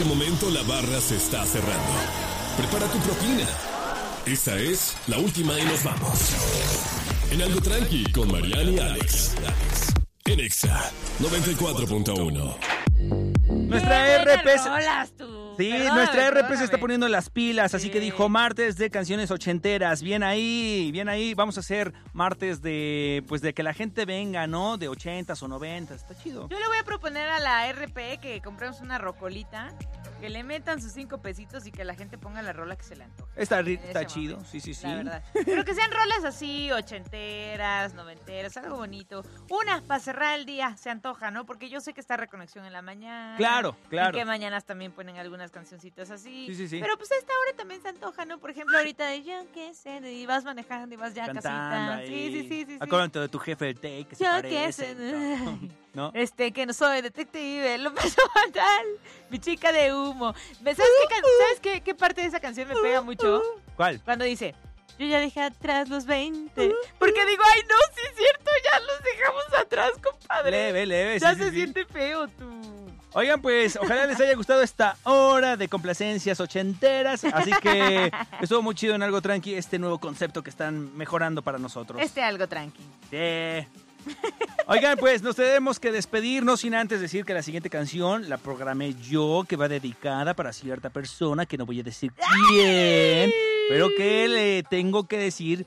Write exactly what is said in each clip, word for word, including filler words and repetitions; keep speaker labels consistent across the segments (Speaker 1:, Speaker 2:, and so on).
Speaker 1: este momento la barra se está cerrando. Prepara tu propina. Esta es la última y nos vamos. En Algo Tranqui con Mariana y Alex. En Exa noventa y cuatro punto uno.
Speaker 2: Nuestra R P S. Sí,
Speaker 3: Perdóname,
Speaker 2: nuestra R P se
Speaker 3: perdóname.
Speaker 2: está poniendo las pilas, así
Speaker 3: Sí.
Speaker 2: que dijo martes de canciones ochenteras. Bien ahí, bien ahí. Vamos a hacer martes de, pues de que la gente venga, ¿no? De ochentas o noventas. Está chido.
Speaker 3: Yo le voy a proponer a la R P que compremos una rocolita, que le metan sus cinco pesitos y que la gente ponga la rola que se le antoje.
Speaker 2: Está, ri-
Speaker 3: En
Speaker 2: está
Speaker 3: ese
Speaker 2: chido,
Speaker 3: momento,
Speaker 2: sí, sí, sí.
Speaker 3: La verdad. Pero que sean rolas así, ochenteras, noventeras, algo bonito. Una, para cerrar el día, se antoja, ¿no? Porque yo sé que está Reconexión en la mañana.
Speaker 2: Claro, claro.
Speaker 3: Y que mañanas también ponen algunas cancioncitas así.
Speaker 2: Sí, sí, sí.
Speaker 3: Pero pues a esta hora también se antoja, ¿no? Por ejemplo, ahorita de yo qué sé, y vas manejando y vas ya a
Speaker 2: Cantando
Speaker 3: casita.
Speaker 2: ahí.
Speaker 3: Sí, sí, sí, sí. sí.
Speaker 2: Acuérdate de tu jefe del Take, que se
Speaker 3: Yo
Speaker 2: parece.
Speaker 3: qué sé.
Speaker 2: ¿No?
Speaker 3: Este, que no soy detective, lo paso fatal. Mi chica de humo. ¿Me- ¿Sabes, qué, can- ¿sabes qué, qué parte de esa canción me pega mucho?
Speaker 2: ¿Cuál?
Speaker 3: Cuando dice, yo ya dejé atrás los veinte. Porque digo, ay, no, sí es cierto, ya los dejamos atrás, compadre.
Speaker 2: Leve, leve.
Speaker 3: Ya
Speaker 2: sí,
Speaker 3: se
Speaker 2: sí, sí.
Speaker 3: siente feo tú.
Speaker 2: Oigan, pues, ojalá les haya gustado esta hora de complacencias ochenteras. Así que estuvo muy chido en Algo Tranqui este nuevo concepto que están mejorando para nosotros.
Speaker 3: Este algo tranqui.
Speaker 2: Sí. Oigan, pues nos tenemos que despedir, no sin antes decir que la siguiente canción la programé yo, que va dedicada para cierta persona, que no voy a decir quién, pero que le tengo que decir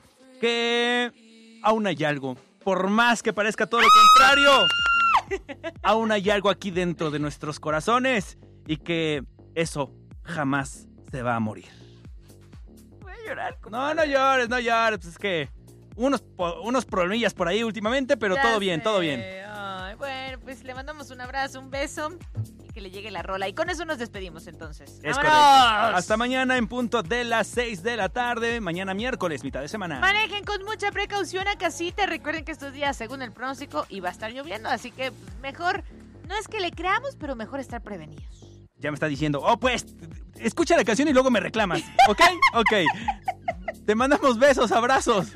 Speaker 2: que aún hay algo. Por más que parezca todo lo contrario, aún hay algo aquí dentro de nuestros corazones y que eso jamás se va a morir.
Speaker 3: Voy a llorar.
Speaker 2: No, no llores, no llores, pues es que unos, po- unos problemillas por ahí últimamente, pero
Speaker 3: Ya
Speaker 2: todo bien,
Speaker 3: sé.
Speaker 2: todo bien.
Speaker 3: Ay, bueno, pues le mandamos un abrazo, un beso y que le llegue la rola. Y con eso nos despedimos entonces.
Speaker 2: Es
Speaker 3: ¡Vámonos!
Speaker 2: correcto. Hasta mañana en punto de las seis de la tarde. Mañana miércoles, mitad de semana.
Speaker 3: Manejen con mucha precaución a casita. Recuerden que estos días, según el pronóstico, iba a estar lloviendo. Así que pues, mejor, no es que le creamos, pero mejor estar prevenidos.
Speaker 2: Ya me está diciendo, oh pues, escucha la canción y luego me reclamas. ¿Ok? Ok. Te mandamos besos, abrazos.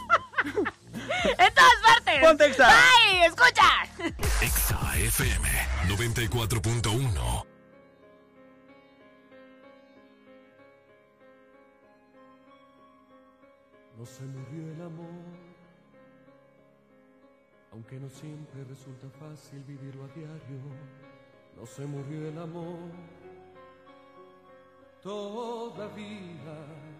Speaker 3: ¡En todas partes!
Speaker 2: Ponte Exa.
Speaker 3: ¡Ay, escucha!
Speaker 1: Exa F M noventa y cuatro punto uno.
Speaker 4: No se murió el amor, aunque no siempre resulta fácil vivirlo a diario. No se murió el amor, todavía